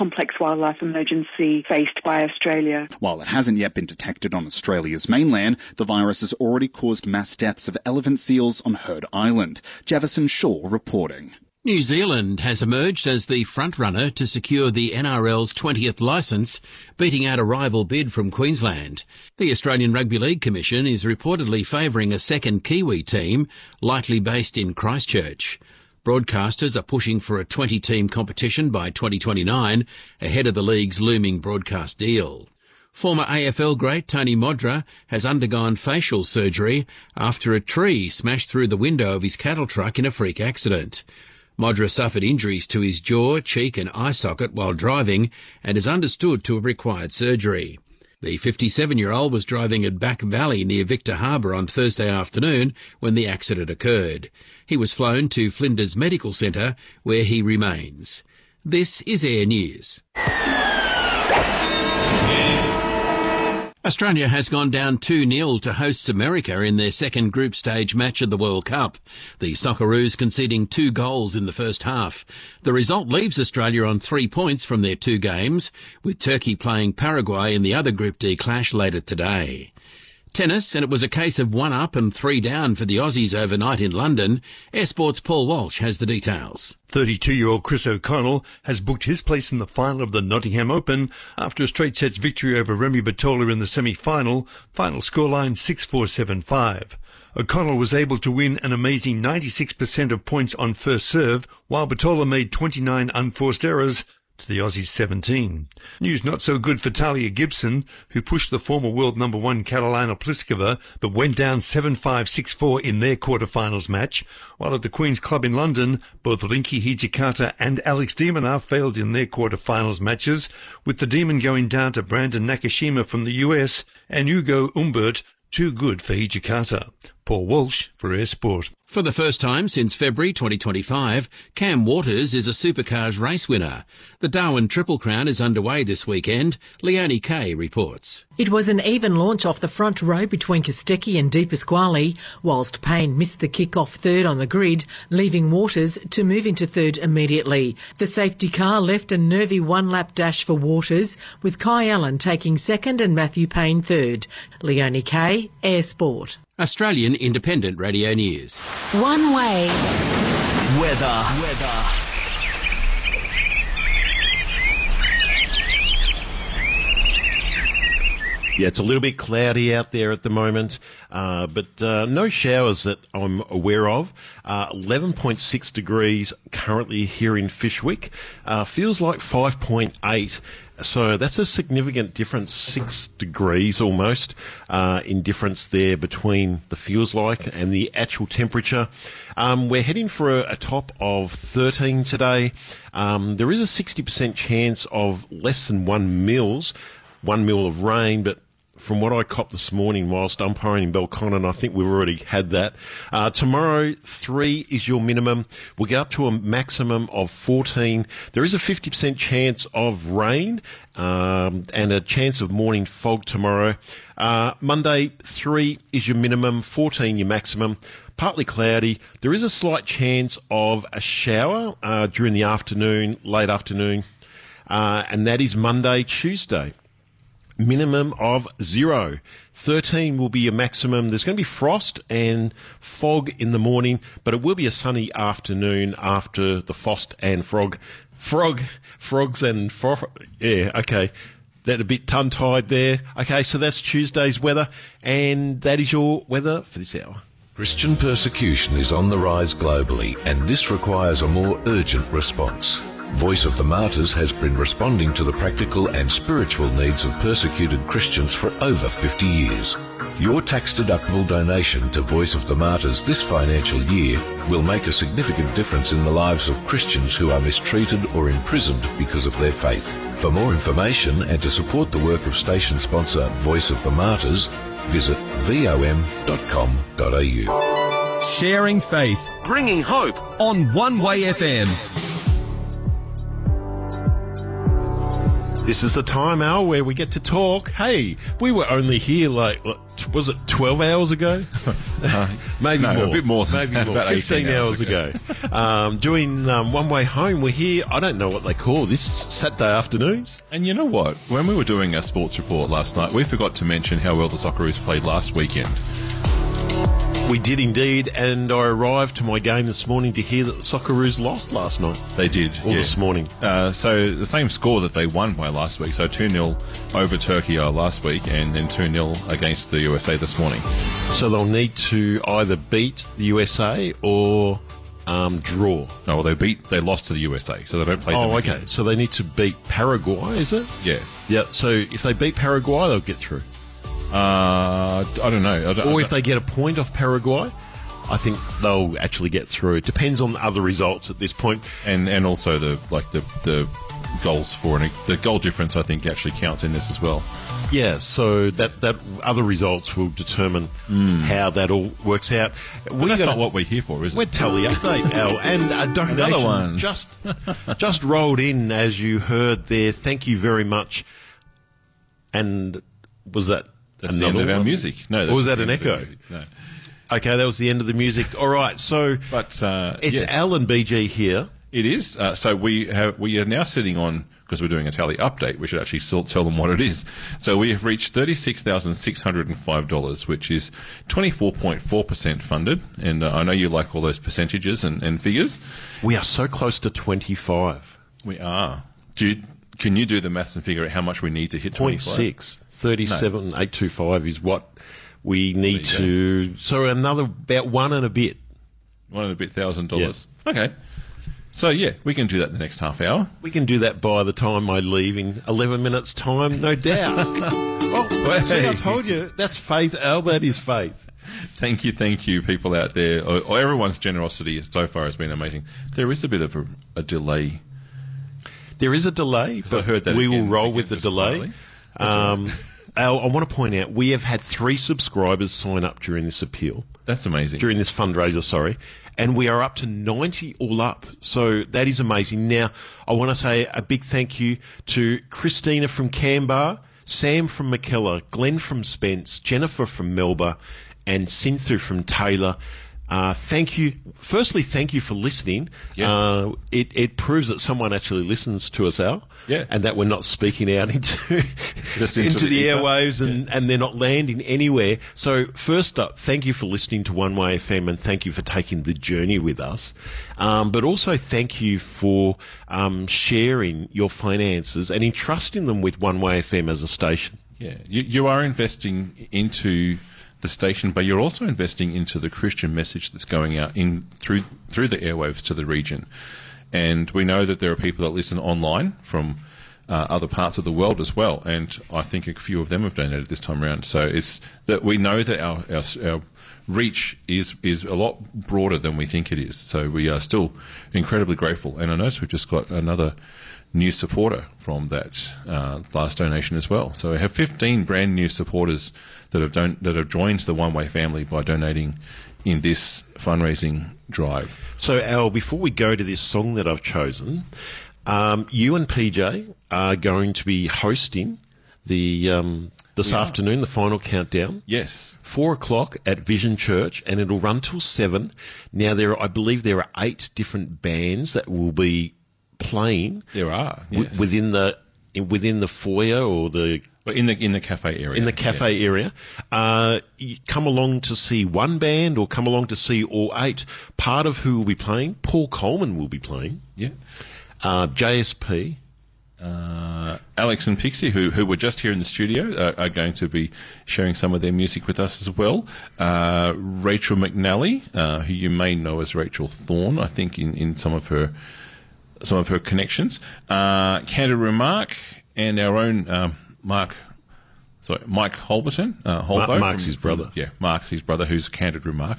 complex wildlife emergency faced by Australia. While it hasn't yet been detected on Australia's mainland, the virus has already caused mass deaths of elephant seals on Heard Island. Jefferson Shaw reporting. New Zealand has emerged as the front-runner to secure the NRL's 20th licence, beating out a rival bid from Queensland. The Australian Rugby League Commission is reportedly favouring a second Kiwi team, likely based in Christchurch. Broadcasters are pushing for a 20-team competition by 2029, ahead of the league's looming broadcast deal. Former AFL great Tony Modra has undergone facial surgery after a tree smashed through the window of his cattle truck in a freak accident. Modra suffered injuries to his jaw, cheek and eye socket while driving and is understood to have required surgery. The 57-year-old was driving at Back Valley near Victor Harbour on Thursday afternoon when the accident occurred. He was flown to Flinders Medical Centre, where he remains. This is Air News. Australia has gone down 2-0 to hosts America in their second group stage match of the World Cup. The Socceroos conceding 2 goals in the first half. The result leaves Australia on 3 points from their 2 games, with Turkey playing Paraguay in the other Group D clash later today. Tennis, and it was a case of 1 up and 3 down for the Aussies overnight in London. Air Sport's Paul Walsh has the details. 32-year-old Chris O'Connell has booked his place in the final of the Nottingham Open after a straight sets victory over Remy Batola in the semi-final, final scoreline 6-4, 7-5. O'Connell was able to win an amazing 96% of points on first serve, while Batola made 29 unforced errors to the Aussies 17. News not so good for Talia Gibson, who pushed the former world number 1 Karolina Pliskova, but went down 7-5, 6-4 in their quarterfinals match, while at the Queen's Club in London, both Rinky Hijikata and Alex de Minaur failed in their quarterfinals matches, with the Demon going down to Brandon Nakashima from the US and Hugo Humbert, too good for Hijikata. Paul Walsh for Air Sport. For the first time since February 2025, Cam Waters is a Supercars race winner. The Darwin Triple Crown is underway this weekend. Leonie Kay reports. It was an even launch off the front row between Kostecki and De Pasquale, whilst Payne missed the kick-off third on the grid, leaving Waters to move into third immediately. The safety car left a nervy one-lap dash for Waters, with Kai Allen taking second and Matthew Payne third. Leonie Kay, Air Sport. Australian Independent Radio News. One way. Weather. Yeah, it's a little bit cloudy out there at the moment, but no showers that I'm aware of. 11.6 degrees currently here in Fyshwick. Feels like 5.8. So that's a significant difference, 6 degrees almost, in difference there between the feels like and the actual temperature. We're heading for a top of 13 today. There is a 60% chance of less than 1 mil of rain, but from what I copped this morning whilst umpiring in Belconnen, I think we've already had that. Tomorrow, 3 is your minimum. We'll get up to a maximum of 14. There is a 50% chance of rain and a chance of morning fog tomorrow. Monday, 3 is your minimum, 14 your maximum. Partly cloudy. There is a slight chance of a shower during the afternoon, late afternoon, and that is Monday, Tuesday. Minimum of 0. 13 will be your maximum. There's going to be frost and fog in the morning, but it will be a sunny afternoon after the frost and frogs and yeah, okay. That a bit tongue-tied there. Okay, so that's Tuesday's weather, and that is your weather for this hour. Christian persecution is on the rise globally, and this requires a more urgent response. Voice of the Martyrs has been responding to the practical and spiritual needs of persecuted Christians for over 50 years. Your tax-deductible donation to Voice of the Martyrs this financial year will make a significant difference in the lives of Christians who are mistreated or imprisoned because of their faith. For more information and to support the work of station sponsor Voice of the Martyrs, visit vom.com.au. Sharing faith, bringing hope on One Way FM. This is the time, Al, where we get to talk. Hey, we were only here was it 12 hours ago? Maybe no, more. a bit more than Maybe that, more. about 15 hours ago. Doing One Way Home. We're here, I don't know what they call this, Saturday afternoons. And you know what? When we were doing our sports report last night, we forgot to mention how well the Socceroos played last weekend. We did indeed, and I arrived to my game this morning to hear that the Socceroos lost last night. They did. Or this morning. So the same score that they won by last week. So 2-0 over Turkey last week and then 2-0 against the USA this morning. So they'll need to either beat the USA or draw. No, well, they lost to the USA, so they don't play them okay. again. So they need to beat Paraguay, is it? Yeah. Yeah, so if they beat Paraguay, they'll get through. I don't know. Or if they get a point off Paraguay, I think they'll actually get through. It depends on other results at this point. And also the goals for the goal difference, I think, actually counts in this as well. Yeah, so that other results will determine how that all works out. Well, that's not what we're here for, is it? We're Tally Update, Al, and a donation Another one. just rolled in, as you heard there. Thank you very much. And was that That's the end of our music. No, or was that an echo? No. Okay, that was the end of the music. All right, so it's yes. Al and BG here. It is. So we are now sitting on, because we're doing a tally update, we should actually still tell them what it is. So we have reached $36,605, which is 24.4% funded. And I know you like all those percentages and figures. We are so close to 25. We are. Can you do the maths and figure out how much we need to hit 25? 0.6. 37,825 is what we need to. So another about $1 and a bit. $1,000. Yes. Okay. So, yeah, we can do that in the next half hour. We can do that by the time I leave in 11 minutes' time, no doubt. Well, see, I told you, that's faith, Al. That is faith. Thank you, people out there. Everyone's generosity so far has been amazing. There is a bit of a delay. There is a delay, but I heard that we will roll with the delay. Al, I want to point out, we have had 3 subscribers sign up during this appeal. That's amazing. During this fundraiser, sorry. And we are up to 90 all up. So that is amazing. Now, I want to say a big thank you to Christina from Canberra, Sam from McKellar, Glenn from Spence, Jennifer from Melba, and Cinthu from Taylor. Thank you. Firstly, thank you for listening. Yes. It proves that someone actually listens to us, Al. Yeah. And that we're not speaking out into the the airwaves and they're not landing anywhere. So first up, thank you for listening to One Way FM and thank you for taking the journey with us. But also thank you for sharing your finances and entrusting them with One Way FM as a station. Yeah. You are investing into the station, but you're also investing into the Christian message that's going out through the airwaves to the region. And we know that there are people that listen online from other parts of the world as well. And I think a few of them have donated this time around. So it's that we know that our reach is a lot broader than we think it is. So we are still incredibly grateful. And I notice we've just got another new supporter from that last donation as well. So we have 15 brand new supporters that have joined the One Way family by donating in this fundraising drive. So, Al, before we go to this song that I've chosen, you and PJ are going to be hosting this afternoon, the final countdown. Yes. 4:00 at Vision Church, and it'll run till 7. Now, I believe there are 8 different bands that will be playing. There are, yes. Within the foyer or in the cafe area. In the cafe area. You come along to see one band or come along to see all 8. Part of who will be playing, Paul Coleman will be playing. Yeah. JSP. Alex and Pixie, who were just here in the studio, are going to be sharing some of their music with us as well. Rachel McNally, who you may know as Rachel Thorne, I think in some of her connections. Kangaroo Mark and our own Mike Holberton. Mark's his brother. Yeah, Mark's his brother, who's Kangaroo Mark.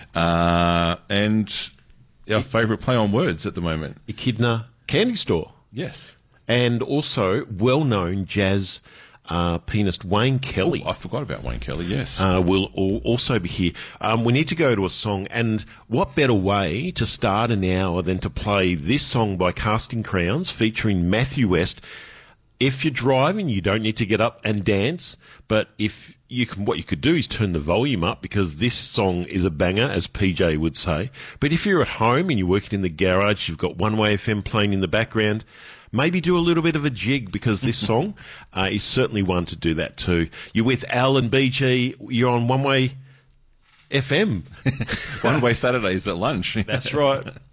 And our favourite play on words at the moment. Echidna Candy Store. Yes. And also well-known jazz pianist Wayne Kelly. Oh, I forgot about Wayne Kelly, yes. Will also be here. We need to go to a song, and what better way to start an hour than to play this song by Casting Crowns featuring Matthew West. If you're driving, you don't need to get up and dance, but if you can, what you could do is turn the volume up, because this song is a banger, as PJ would say. But if you're at home and you're working in the garage, you've got One Way FM playing in the background, maybe do a little bit of a jig, because this song is certainly one to do that too. You're with Al and BG, you're on One Way FM. One Way Saturdays at lunch. That's right.